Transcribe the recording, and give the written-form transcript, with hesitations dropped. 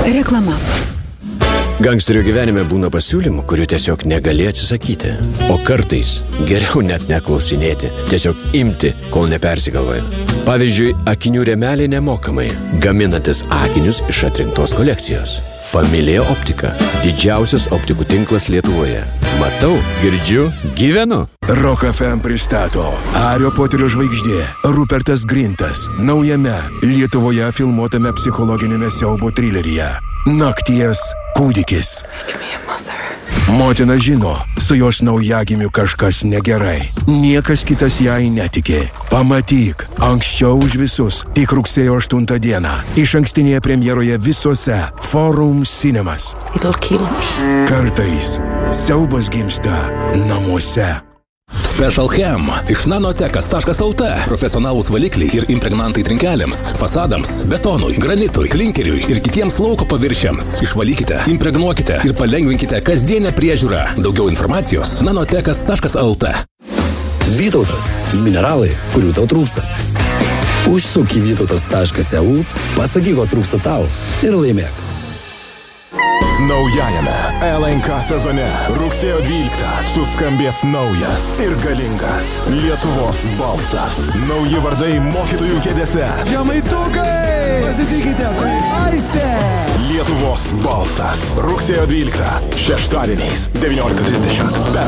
Reklama. Gangsterių gyvenime būna pasiūlymų, kurių tiesiog negali atsisakyti. O kartais geriau net neklausinėti, tiesiog imti, kol nepersigalvoja. Pavyzdžiui, akinių rėmeliai nemokamai, gaminantis akinius iš atrinktos kolekcijos. Familija Optika – didžiausias optikų tinklas Lietuvoje. Matau, girdžiu, gyvenu. Rock FM pristato Hario Poterio žvaigždė Rupertas Grintas naujame Lietuvoje filmuotame psichologinėme siaubo trileryje Nakties kūdikis. Motina žino, su jos naujagimiu kažkas negerai. Niekas kitas jai netikė. Pamatyk, anksčiau už visus, tik rugsėjo 8 dieną, išankstinėje premjeroje visose Forum Cinemas. Kartais siaubas gimsta namuose. Special Chem iš nanotekas.lt. Profesionalūs valikliai ir impregnantai trinkelėms, fasadams, betonui, granitui, klinkeriui ir kitiems lauko paviršiams. Išvalykite, impregnuokite ir palengvinkite kasdienę priežiūrą. Daugiau informacijos nanotekas.lt. Vytautas. Mineralai, kurių tau trūksta. Užsuk į vytautas.eu, pasakyk, ko trūksta tau ir laimėk. Naujajame LNK sezone rugsėjo 12 suskambės naujas ir galingas Lietuvos balsas. Nauji vardai mokytojų kėdėse. Žemaitukai! Pasitikite, tai Aistė! Lietuvos balsas. Rugsėjo 12 šeštadieniais 19:30 per